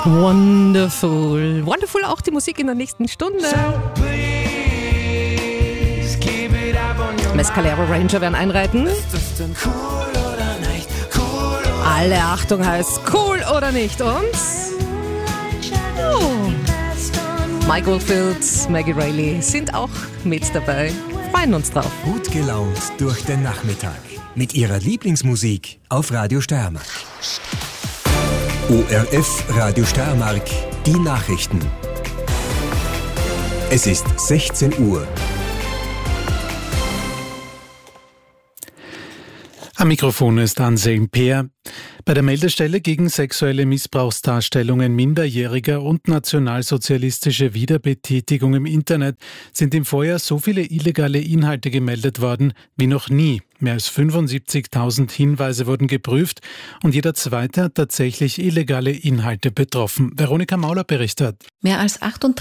Wonderful. Wonderful auch die Musik in der nächsten Stunde. Mescalero Ranger werden einreiten. Alle Achtung heißt cool oder nicht. Und Mike Oldfield, Maggie Reilly sind auch mit dabei. Freuen uns drauf. Gut gelaunt durch den Nachmittag. Mit ihrer Lieblingsmusik auf Radio Steiermark. ORF Radio Steiermark, die Nachrichten. Es ist 16 Uhr. Am Mikrofon ist Anselm Peer. Bei der Meldestelle gegen sexuelle Missbrauchsdarstellungen Minderjähriger und nationalsozialistische Wiederbetätigung im Internet sind im Vorjahr so viele illegale Inhalte gemeldet worden wie noch nie. Mehr als 75.000 Hinweise wurden geprüft und jeder zweite hat tatsächlich illegale Inhalte betroffen. Veronika Mauler berichtet. Mehr als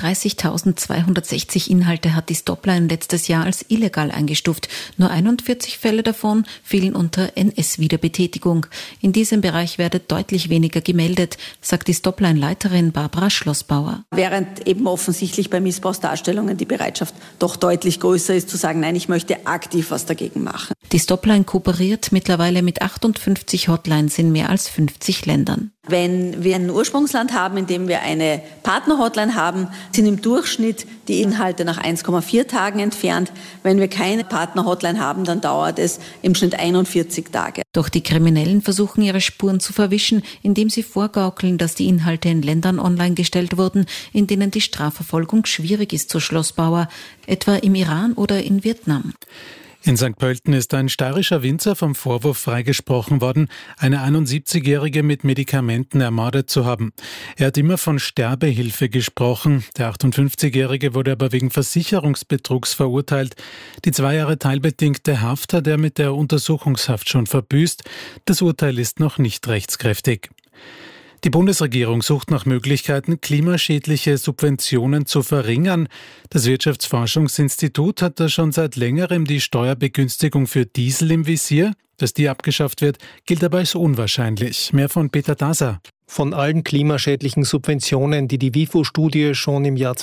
38.260 Inhalte hat die Stopline letztes Jahr als illegal eingestuft. Nur 41 Fälle davon fielen unter NS-Wiederbetätigung. In diesem Bereich werde deutlich weniger gemeldet, sagt die Stopline-Leiterin Barbara Schlossbauer. Während eben offensichtlich bei Missbrauchsdarstellungen die Bereitschaft doch deutlich größer ist, zu sagen, nein, ich möchte aktiv was dagegen machen. Die Stopline kooperiert mittlerweile mit 58 Hotlines in mehr als 50 Ländern. Wenn wir ein Ursprungsland haben, in dem wir eine Partner-Hotline haben, sind im Durchschnitt die Inhalte nach 1,4 Tagen entfernt. Wenn wir keine Partner-Hotline haben, dann dauert es im Schnitt 41 Tage. Doch die Kriminellen versuchen ihre Spuren zu verwischen, indem sie vorgaukeln, dass die Inhalte in Ländern online gestellt wurden, in denen die Strafverfolgung schwierig ist, so Schlossbauer, etwa im Iran oder in Vietnam. In St. Pölten ist ein steirischer Winzer vom Vorwurf freigesprochen worden, eine 71-Jährige mit Medikamenten ermordet zu haben. Er hat immer von Sterbehilfe gesprochen. Der 58-Jährige wurde aber wegen Versicherungsbetrugs verurteilt. Die 2 Jahre teilbedingte Haft hat er mit der Untersuchungshaft schon verbüßt. Das Urteil ist noch nicht rechtskräftig. Die Bundesregierung sucht nach Möglichkeiten, klimaschädliche Subventionen zu verringern. Das Wirtschaftsforschungsinstitut hat da schon seit längerem die Steuerbegünstigung für Diesel im Visier. Dass die abgeschafft wird, gilt aber als unwahrscheinlich. Mehr von Peter Daser. Von allen klimaschädlichen Subventionen, die die WIFO-Studie schon im Jahr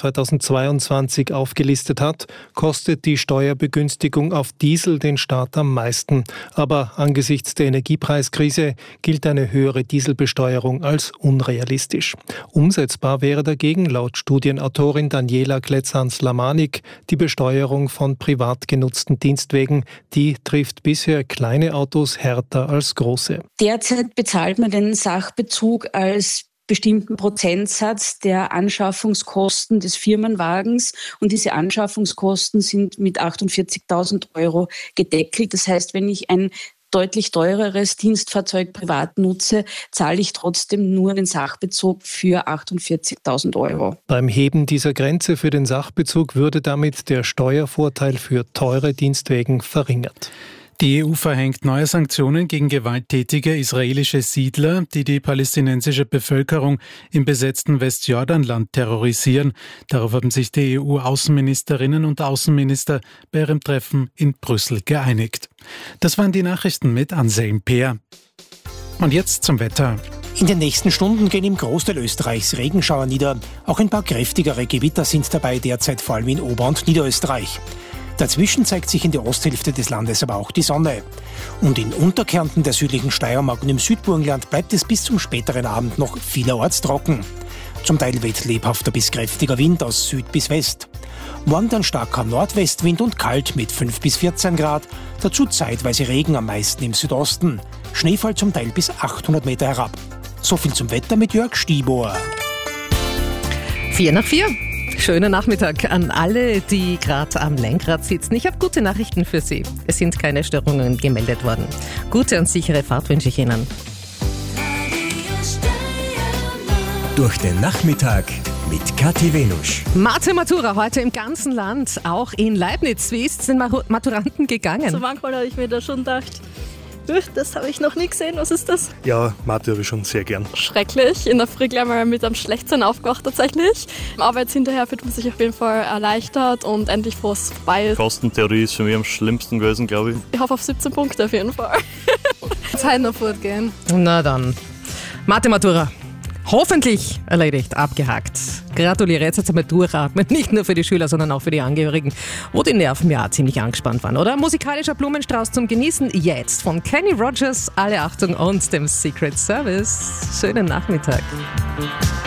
2022 aufgelistet hat, kostet die Steuerbegünstigung auf Diesel den Staat am meisten. Aber angesichts der Energiepreiskrise gilt eine höhere Dieselbesteuerung als unrealistisch. Umsetzbar wäre dagegen laut Studienautorin Daniela Kletzhans-Lamanik die Besteuerung von privat genutzten Dienstwegen. Die trifft bisher kleine Autos härter als große. Derzeit bezahlt man den Sachbezug als bestimmten Prozentsatz der Anschaffungskosten des Firmenwagens und diese Anschaffungskosten sind mit 48.000 € gedeckelt. Das heißt, wenn ich ein deutlich teureres Dienstfahrzeug privat nutze, zahle ich trotzdem nur den Sachbezug für 48.000 €. Beim Heben dieser Grenze für den Sachbezug würde damit der Steuervorteil für teure Dienstwegen verringert. Die EU verhängt neue Sanktionen gegen gewalttätige israelische Siedler, die die palästinensische Bevölkerung im besetzten Westjordanland terrorisieren. Darauf haben sich die EU-Außenministerinnen und Außenminister bei ihrem Treffen in Brüssel geeinigt. Das waren die Nachrichten mit Anselm Peer. Und jetzt zum Wetter. In den nächsten Stunden gehen im Großteil Österreichs Regenschauer nieder. Auch ein paar kräftigere Gewitter sind dabei derzeit, vor allem in Ober- und Niederösterreich. Dazwischen zeigt sich in der Osthälfte des Landes aber auch die Sonne. Und in Unterkärnten der südlichen Steiermark und im Südburgenland bleibt es bis zum späteren Abend noch vielerorts trocken. Zum Teil weht lebhafter bis kräftiger Wind aus Süd bis West. Morgen dann starker Nordwestwind und kalt mit 5 bis 14 Grad. Dazu zeitweise Regen, am meisten im Südosten. Schneefall zum Teil bis 800 Meter herab. So viel zum Wetter mit Jörg Stiebor. 4:04. Schönen Nachmittag an alle, die gerade am Lenkrad sitzen. Ich habe gute Nachrichten für Sie. Es sind keine Störungen gemeldet worden. Gute und sichere Fahrt wünsche ich Ihnen. Durch den Nachmittag mit Kathi Venusch. Mathe Matura heute im ganzen Land, auch in Leibniz. Wie ist es den Maturanten gegangen? So manchmal habe ich mir da schon gedacht, das habe ich noch nie gesehen, was ist das? Ja, Mathe habe ich schon sehr gern. Schrecklich, in der Früh gleich mal mit am Schlechtsein aufgewacht tatsächlich. Aber jetzt hinterher fühlt man sich auf jeden Fall erleichtert und endlich froh, dass es vorbei ist. Kostentheorie ist für mich am schlimmsten gewesen, glaube ich. Ich hoffe auf 17 Punkte auf jeden Fall. Jetzt halt noch fortgehen. Na dann, Mathe Matura. Hoffentlich erledigt, abgehakt. Gratuliere, jetzt einmal durchatmen. Nicht nur für die Schüler, sondern auch für die Angehörigen, wo die Nerven ja ziemlich angespannt waren, oder? Musikalischer Blumenstrauß zum Genießen jetzt von Kenny Rogers, alle Achtung und dem Secret Service. Schönen Nachmittag.